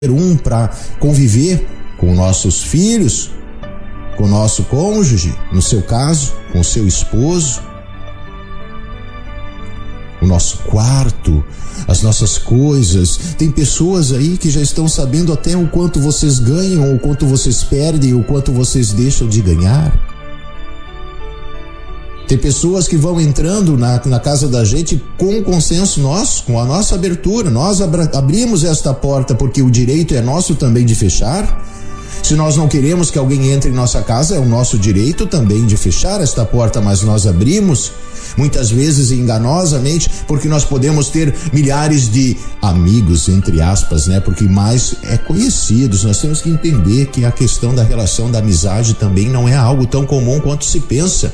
para conviver com nossos filhos, com o nosso cônjuge, no seu caso, com o seu esposo, o nosso quarto, as nossas coisas. Tem pessoas aí que já estão sabendo até o quanto vocês ganham, o quanto vocês perdem, o quanto vocês deixam de ganhar. Tem pessoas que vão entrando na casa da gente com o consenso nosso, com a nossa abertura. Nós abrimos esta porta porque o direito é nosso também de fechar. Se nós não queremos que alguém entre em nossa casa, é o nosso direito também de fechar esta porta, mas nós abrimos, muitas vezes enganosamente, porque nós podemos ter milhares de amigos, entre aspas, né? Porque mais conhecidos. Nós temos que entender que a questão da relação da amizade também não é algo tão comum quanto se pensa.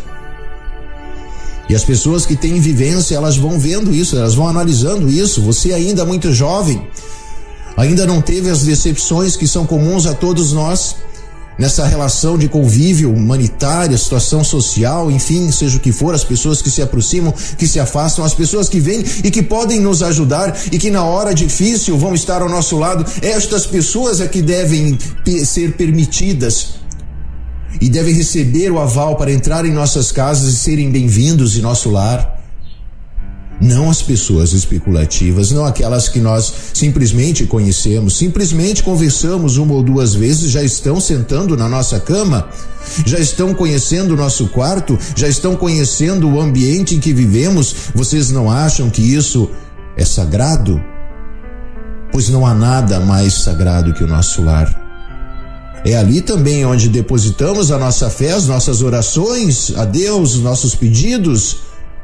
E as pessoas que têm vivência, elas vão vendo isso, elas vão analisando isso. Você ainda muito jovem, ainda não teve as decepções que são comuns a todos nós, nessa relação de convívio humanitária, situação social, enfim, seja o que for, as pessoas que se aproximam, que se afastam, as pessoas que vêm e que podem nos ajudar e que na hora difícil vão estar ao nosso lado. Estas pessoas é que devem ser permitidas e devem receber o aval para entrar em nossas casas e serem bem-vindos em nosso lar. Não as pessoas especulativas, não aquelas que nós simplesmente conhecemos, simplesmente conversamos uma ou duas vezes, já estão sentando na nossa cama, já estão conhecendo o nosso quarto, já estão conhecendo o ambiente em que vivemos. Vocês não acham que isso é sagrado? Pois não há nada mais sagrado que o nosso lar. É ali também onde depositamos a nossa fé, as nossas orações a Deus, os nossos pedidos.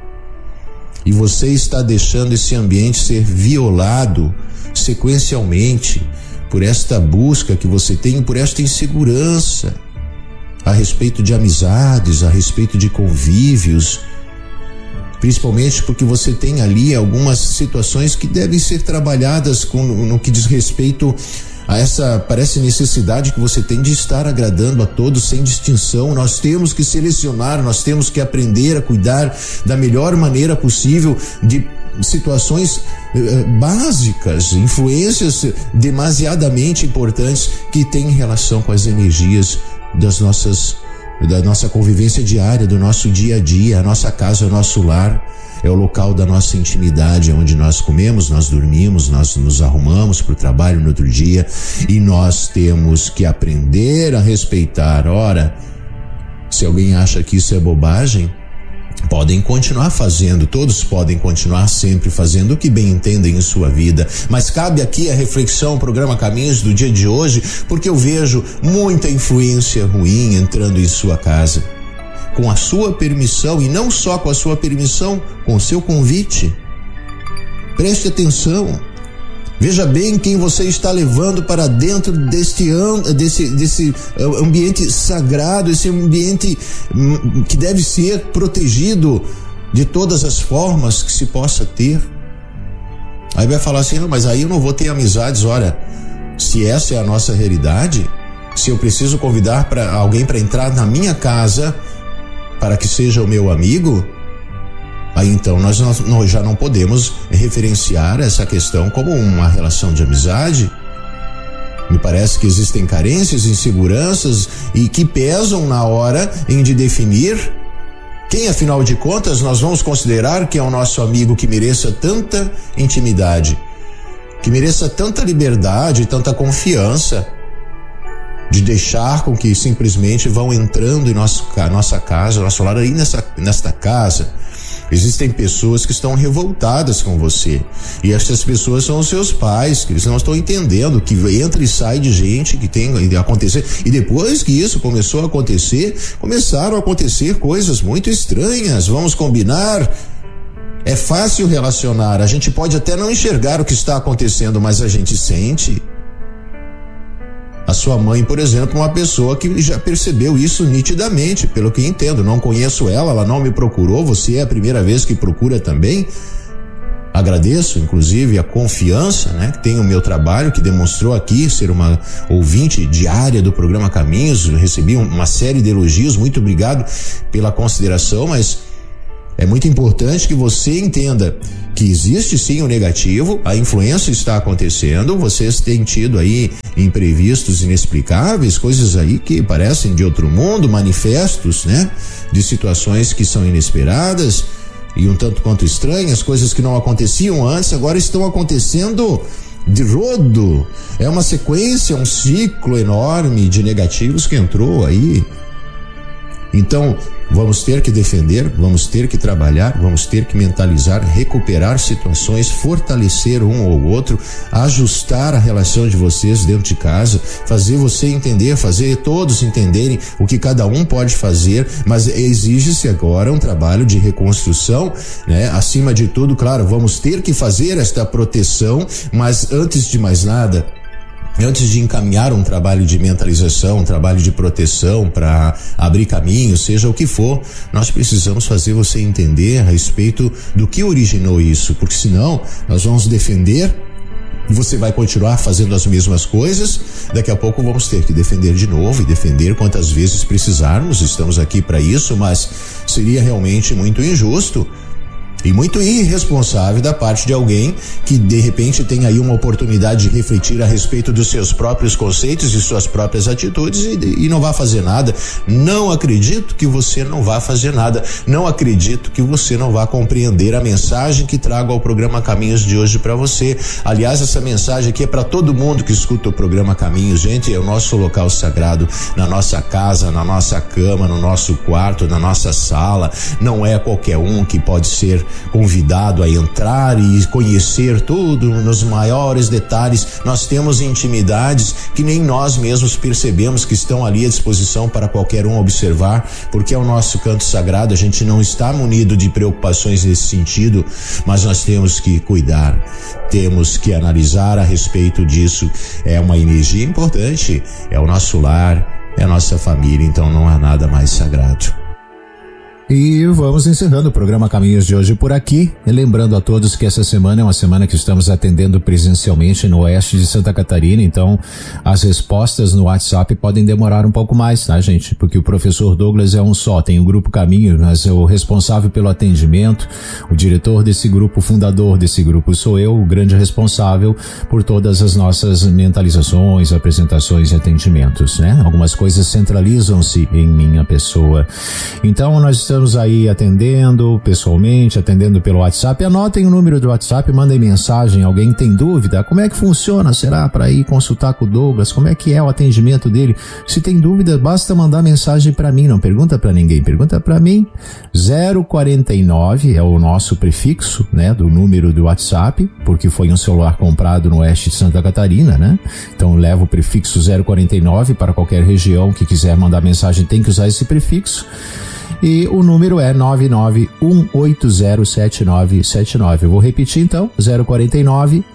E você está deixando esse ambiente ser violado sequencialmente por esta busca que você tem, por esta insegurança a respeito de amizades, a respeito de convívios, principalmente porque você tem ali algumas situações que devem ser trabalhadas no que diz respeito a essa, parece, necessidade que você tem de estar agradando a todos sem distinção. Nós temos que selecionar, nós temos que aprender a cuidar da melhor maneira possível de situações básicas, influências demasiadamente importantes que têm relação com as energias da nossa convivência diária, do nosso dia a dia. A nossa casa, o nosso lar é o local da nossa intimidade, onde nós comemos, nós dormimos, nós nos arrumamos para o trabalho no outro dia, e nós temos que aprender a respeitar. Ora, se alguém acha que isso é bobagem, podem continuar fazendo, todos podem continuar sempre fazendo o que bem entendem em sua vida, mas cabe aqui a reflexão, o programa Caminhos do dia de hoje, porque eu vejo muita influência ruim entrando em sua casa, com a sua permissão, e não só com a sua permissão, com o seu convite. Preste atenção, veja bem quem você está levando para dentro desse ambiente sagrado, esse ambiente que deve ser protegido de todas as formas que se possa ter. Aí vai falar assim, mas aí eu não vou ter amizades. Ora, se essa é a nossa realidade, se eu preciso convidar alguém para entrar na minha casa para que seja o meu amigo, aí então nós já não podemos referenciar essa questão como uma relação de amizade. Me parece que existem carências, inseguranças e que pesam na hora de definir quem, afinal de contas, nós vamos considerar que é o nosso amigo, que mereça tanta intimidade, que mereça tanta liberdade, tanta confiança, de deixar com que simplesmente vão entrando em nossa casa, nosso lar. Aí nesta casa existem pessoas que estão revoltadas com você, e estas pessoas são os seus pais, que eles não estão entendendo que entra e sai de gente que tem a acontecer. E depois que isso começou a acontecer, começaram a acontecer coisas muito estranhas. Vamos combinar? É fácil relacionar, a gente pode até não enxergar o que está acontecendo, mas a gente sente. A sua mãe, por exemplo, uma pessoa que já percebeu isso nitidamente, pelo que entendo. Não conheço ela não me procurou, você é a primeira vez que procura também. Agradeço, inclusive, a confiança, que tem o meu trabalho, que demonstrou aqui ser uma ouvinte diária do programa Caminhos. Recebi uma série de elogios, muito obrigado pela consideração, mas É muito importante que você entenda que existe sim o negativo, a influência está acontecendo, vocês têm tido aí imprevistos inexplicáveis, coisas aí que parecem de outro mundo, manifestos, né? De situações que são inesperadas e um tanto quanto estranhas, coisas que não aconteciam antes, agora estão acontecendo de rodo. É uma sequência, um ciclo enorme de negativos que entrou aí. Então, vamos ter que defender, vamos ter que trabalhar, vamos ter que mentalizar, recuperar situações, fortalecer um ou outro, ajustar a relação de vocês dentro de casa, fazer você entender, fazer todos entenderem o que cada um pode fazer, mas exige-se agora um trabalho de reconstrução, né? Acima de tudo, claro, vamos ter que fazer esta proteção, mas antes de mais nada, antes de encaminhar um trabalho de mentalização, um trabalho de proteção para abrir caminho, seja o que for, nós precisamos fazer você entender a respeito do que originou isso, porque senão nós vamos defender, você vai continuar fazendo as mesmas coisas, daqui a pouco vamos ter que defender de novo e defender quantas vezes precisarmos, estamos aqui para isso, mas seria realmente muito injusto e muito irresponsável da parte de alguém que de repente tem aí uma oportunidade de refletir a respeito dos seus próprios conceitos e suas próprias atitudes e não vai fazer nada. Não acredito que você não vá fazer nada. Não acredito que você não vá compreender a mensagem que trago ao programa Caminhos de hoje para você. Aliás, essa mensagem aqui é para todo mundo que escuta o programa Caminhos. Gente, é o nosso local sagrado, na nossa casa, na nossa cama, no nosso quarto, na nossa sala. Não é qualquer um que pode ser convidado a entrar e conhecer tudo nos maiores detalhes. Nós temos intimidades que nem nós mesmos percebemos que estão ali à disposição para qualquer um observar, porque é o nosso canto sagrado. A gente não está munido de preocupações nesse sentido, mas nós temos que cuidar, temos que analisar a respeito disso. É uma energia importante, é o nosso lar, é a nossa família, então não há nada mais sagrado. E vamos encerrando o programa Caminhos de hoje por aqui, e lembrando a todos que essa semana é uma semana que estamos atendendo presencialmente no oeste de Santa Catarina, então as respostas no WhatsApp podem demorar um pouco mais, tá, gente? Porque o professor Douglas é um só, tem o grupo Caminhos, mas o responsável pelo atendimento, o diretor desse grupo, o fundador desse grupo sou eu, o grande responsável por todas as nossas mentalizações, apresentações e atendimentos, né? Algumas coisas centralizam-se em minha pessoa. Então nós estamos aí atendendo pessoalmente, atendendo pelo WhatsApp. Anotem o número do WhatsApp, mandem mensagem. Alguém tem dúvida? Como é que funciona? Será para ir consultar com o Douglas? Como é que é o atendimento dele? Se tem dúvida, basta mandar mensagem para mim. Não pergunta para ninguém, pergunta para mim. 049 é o nosso prefixo, né, do número do WhatsApp, porque foi um celular comprado no oeste de Santa Catarina, né? Então leva o prefixo 049 para qualquer região que quiser mandar mensagem, tem que usar esse prefixo. E o número é 991807979. Eu vou repetir então, 049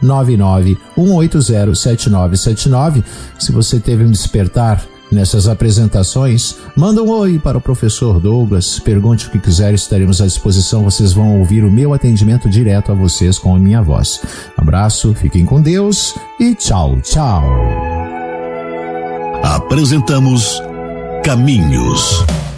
991807979. Se você teve um despertar nessas apresentações, manda um oi para o professor Douglas, pergunte o que quiser, estaremos à disposição. Vocês vão ouvir o meu atendimento direto a vocês com a minha voz. Abraço, fiquem com Deus e tchau, tchau. Apresentamos Caminhos.